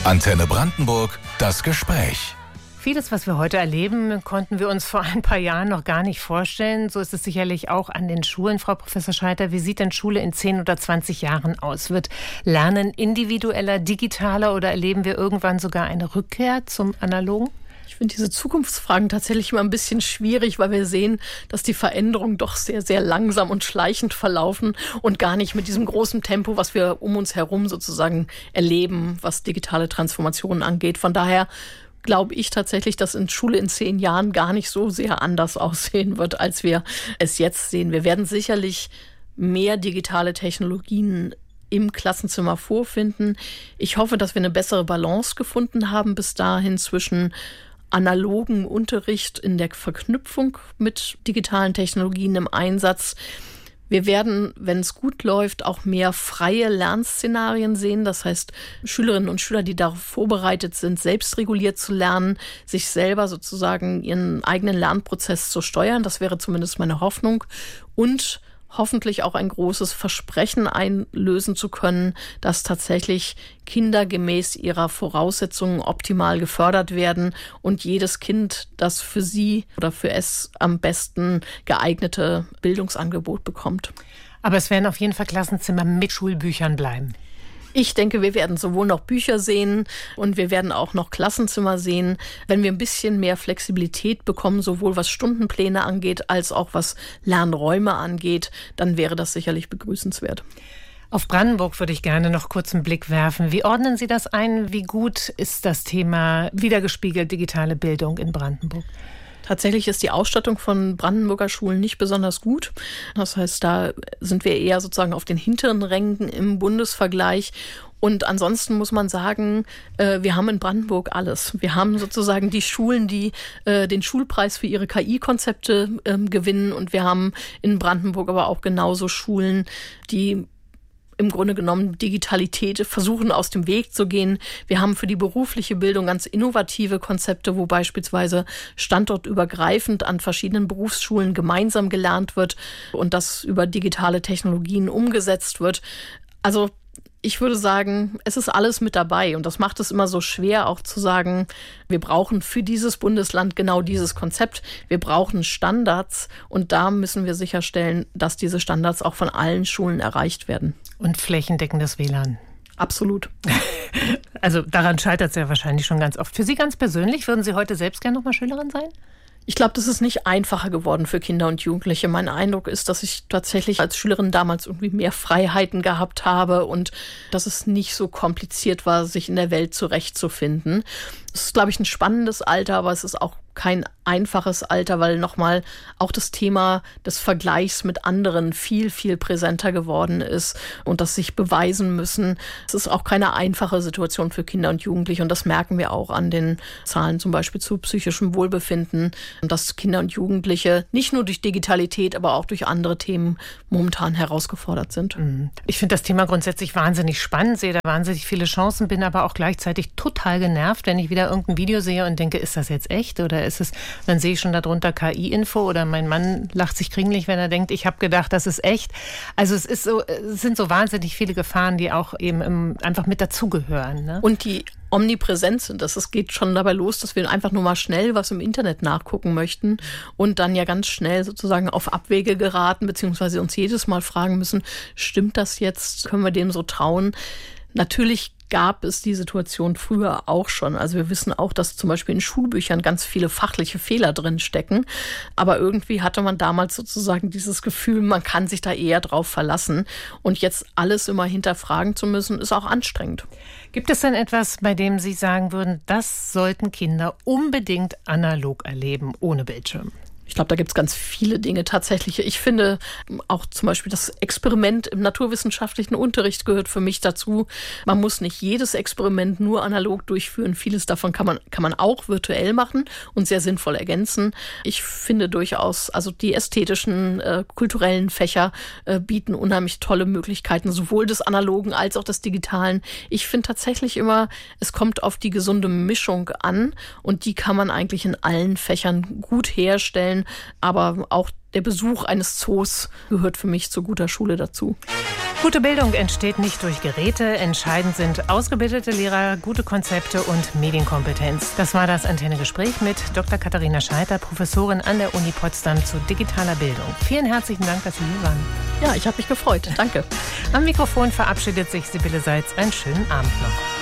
Antenne Brandenburg, das Gespräch. Vieles, was wir heute erleben, konnten wir uns vor ein paar Jahren noch gar nicht vorstellen. So ist es sicherlich auch an den Schulen. Frau Professor Scheiter, wie sieht denn Schule in 10 oder 20 Jahren aus? Wird Lernen individueller, digitaler oder erleben wir irgendwann sogar eine Rückkehr zum Analogen? Ich finde diese Zukunftsfragen tatsächlich immer ein bisschen schwierig, weil wir sehen, dass die Veränderungen doch sehr, sehr langsam und schleichend verlaufen und gar nicht mit diesem großen Tempo, was wir um uns herum sozusagen erleben, was digitale Transformationen angeht. Von daher glaube ich tatsächlich, dass in Schule in 10 Jahren gar nicht so sehr anders aussehen wird, als wir es jetzt sehen. Wir werden sicherlich mehr digitale Technologien im Klassenzimmer vorfinden. Ich hoffe, dass wir eine bessere Balance gefunden haben bis dahin zwischen analogen Unterricht in der Verknüpfung mit digitalen Technologien im Einsatz. Wir werden, wenn es gut läuft, auch mehr freie Lernszenarien sehen. Das heißt, Schülerinnen und Schüler, die darauf vorbereitet sind, selbstreguliert zu lernen, sich selber sozusagen ihren eigenen Lernprozess zu steuern. Das wäre zumindest meine Hoffnung. Und hoffentlich auch ein großes Versprechen einlösen zu können, dass tatsächlich Kinder gemäß ihrer Voraussetzungen optimal gefördert werden und jedes Kind das für sie oder für es am besten geeignete Bildungsangebot bekommt. Aber es werden auf jeden Fall Klassenzimmer mit Schulbüchern bleiben. Ich denke, wir werden sowohl noch Bücher sehen und wir werden auch noch Klassenzimmer sehen. Wenn wir ein bisschen mehr Flexibilität bekommen, sowohl was Stundenpläne angeht, als auch was Lernräume angeht, dann wäre das sicherlich begrüßenswert. Auf Brandenburg würde ich gerne noch kurz einen Blick werfen. Wie ordnen Sie das ein? Wie gut ist das Thema wiedergespiegelt digitale Bildung in Brandenburg? Tatsächlich ist die Ausstattung von Brandenburger Schulen nicht besonders gut. Das heißt, da sind wir eher sozusagen auf den hinteren Rängen im Bundesvergleich. Und ansonsten muss man sagen, wir haben in Brandenburg alles. Wir haben sozusagen die Schulen, die den Schulpreis für ihre KI-Konzepte gewinnen. Und wir haben in Brandenburg aber auch genauso Schulen, die im Grunde genommen Digitalität versuchen aus dem Weg zu gehen. Wir haben für die berufliche Bildung ganz innovative Konzepte, wo beispielsweise standortübergreifend an verschiedenen Berufsschulen gemeinsam gelernt wird und das über digitale Technologien umgesetzt wird. Also ich würde sagen, es ist alles mit dabei und das macht es immer so schwer, auch zu sagen, wir brauchen für dieses Bundesland genau dieses Konzept. Wir brauchen Standards und da müssen wir sicherstellen, dass diese Standards auch von allen Schulen erreicht werden. Und flächendeckendes WLAN. Absolut. Also daran scheitert es ja wahrscheinlich schon ganz oft. Für Sie ganz persönlich, würden Sie heute selbst gerne noch mal Schülerin sein? Ich glaube, das ist nicht einfacher geworden für Kinder und Jugendliche. Mein Eindruck ist, dass ich tatsächlich als Schülerin damals irgendwie mehr Freiheiten gehabt habe und dass es nicht so kompliziert war, sich in der Welt zurechtzufinden. Es ist, glaube ich, ein spannendes Alter, aber es ist auch kein einfaches Alter, weil nochmal auch das Thema des Vergleichs mit anderen viel, viel präsenter geworden ist und das sich beweisen müssen. Es ist auch keine einfache Situation für Kinder und Jugendliche und das merken wir auch an den Zahlen zum Beispiel zu psychischem Wohlbefinden, dass Kinder und Jugendliche nicht nur durch Digitalität, aber auch durch andere Themen momentan herausgefordert sind. Ich finde das Thema grundsätzlich wahnsinnig spannend, sehe da wahnsinnig viele Chancen, bin aber auch gleichzeitig total genervt, wenn ich wieder irgendein Video sehe und denke, ist das jetzt echt oder ist es, dann sehe ich schon darunter KI-Info oder mein Mann lacht sich kringlich, wenn er denkt, ich habe gedacht, das ist echt. Also es sind so wahnsinnig viele Gefahren, die auch eben einfach mit dazugehören. Ne? Und die omnipräsent sind. Es geht schon dabei los, dass wir einfach nur mal schnell was im Internet nachgucken möchten und dann ja ganz schnell sozusagen auf Abwege geraten, beziehungsweise uns jedes Mal fragen müssen, stimmt das jetzt? Können wir dem so trauen? Natürlich gab es die Situation früher auch schon. Also wir wissen auch, dass zum Beispiel in Schulbüchern ganz viele fachliche Fehler drin stecken. Aber irgendwie hatte man damals sozusagen dieses Gefühl, man kann sich da eher drauf verlassen. Und jetzt alles immer hinterfragen zu müssen, ist auch anstrengend. Gibt es denn etwas, bei dem Sie sagen würden, das sollten Kinder unbedingt analog erleben, ohne Bildschirm? Ich glaube, da gibt es ganz viele Dinge tatsächlich. Ich finde auch zum Beispiel das Experiment im naturwissenschaftlichen Unterricht gehört für mich dazu. Man muss nicht jedes Experiment nur analog durchführen. Vieles davon kann man auch virtuell machen und sehr sinnvoll ergänzen. Ich finde durchaus, also die ästhetischen, kulturellen Fächer bieten unheimlich tolle Möglichkeiten, sowohl des Analogen als auch des Digitalen. Ich finde tatsächlich immer, es kommt auf die gesunde Mischung an und die kann man eigentlich in allen Fächern gut herstellen. gefallen. Aber auch der Besuch eines Zoos gehört für mich zu guter Schule dazu. Gute Bildung entsteht nicht durch Geräte. Entscheidend sind ausgebildete Lehrer, gute Konzepte und Medienkompetenz. Das war das Antenne-Gespräch mit Dr. Katharina Scheiter, Professorin an der Uni Potsdam zu digitaler Bildung. Vielen herzlichen Dank, dass Sie hier waren. Ja, ich habe mich gefreut. Danke. Am Mikrofon verabschiedet sich Sibylle Seitz. Einen schönen Abend noch.